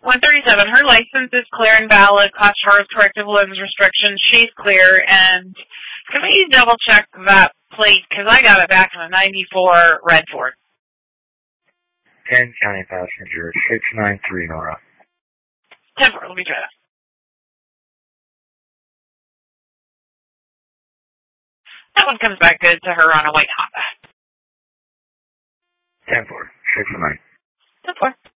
137. Her license is clear and valid. Class R is corrective limbs restrictions. She's clear. And can we double check that plate? Because I got it back in a 94 red Ford. 10 County Passenger 693 Nora. 10-4. Let me try that. That one comes back good to her on a white Honda. 10-4. 6-9. 10-4.